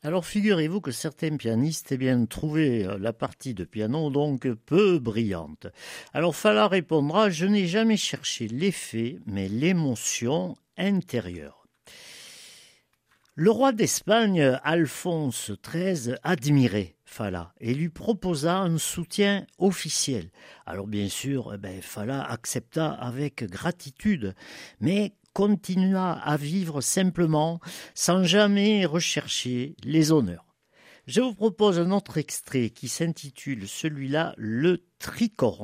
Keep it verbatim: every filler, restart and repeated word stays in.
Alors figurez-vous que certains pianistes eh bien, trouvaient la partie de piano donc peu brillante. Alors Fala répondra: je n'ai jamais cherché l'effet, mais l'émotion intérieure. Le roi d'Espagne, Alphonse treize, admirait Fala et lui proposa un soutien officiel. Alors bien sûr, eh ben, Fala accepta avec gratitude, mais continua à vivre simplement, sans jamais rechercher les honneurs. Je vous propose un autre extrait qui s'intitule celui-là « Le tricorne ».